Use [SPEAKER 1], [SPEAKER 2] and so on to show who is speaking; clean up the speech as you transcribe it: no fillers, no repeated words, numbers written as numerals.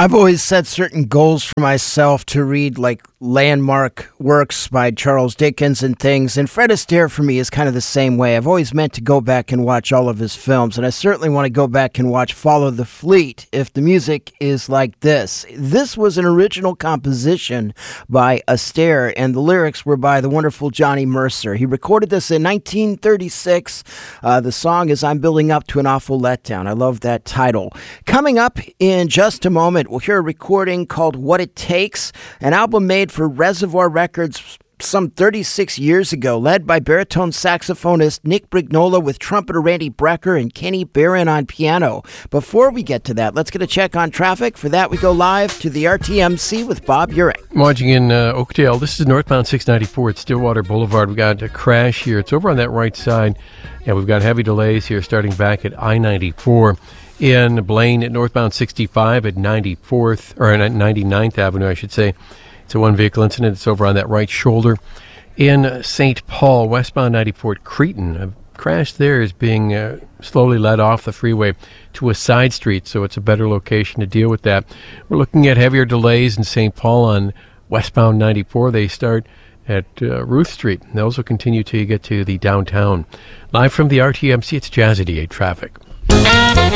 [SPEAKER 1] I've always set certain goals for myself to read like landmark works by Charles Dickens and things, and Fred Astaire for me is kind of the same way. I've always meant to go back and watch all of his films, and I certainly want to go back and watch Follow the Fleet if the music is like this. This was an original composition by Astaire, and the lyrics were by the wonderful Johnny Mercer. He recorded this in 1936. The song is I'm Building Up to an Awful Letdown. I love that title. Coming up in just a moment, we'll hear a recording called What It Takes, an album made for Reservoir Records some 36 years ago, led by baritone saxophonist Nick Brignola with trumpeter Randy Brecker and Kenny Barron on piano. Before we get to that, let's get a check on traffic. For that, we go live to the RTMC with Bob Urich.
[SPEAKER 2] Watching in Oakdale, this is northbound 694 at Stillwater Boulevard. We got a crash here. It's over on that right side, and we've got heavy delays here starting back at I-94. In Blaine at northbound 65 at 94th, or at 99th Avenue, I should say. It's a one-vehicle incident. It's over on that right shoulder. In St. Paul, westbound 94 at Cretin, a crash there is being slowly led off the freeway to a side street, so it's a better location to deal with that. We're looking at heavier delays in St. Paul on westbound 94. They start at Ruth Street. Those will continue till you get to the downtown. Live from the RTMC, it's Jazz 88 Traffic.